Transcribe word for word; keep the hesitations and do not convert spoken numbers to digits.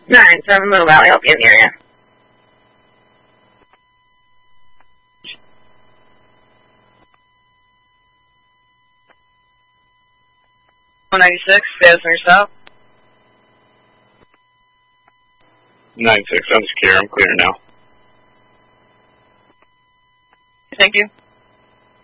nine seven Middle Valley, help you in the area. one ninety-six, status on yourself. nine six, I'm secure, I'm clear now. Thank you.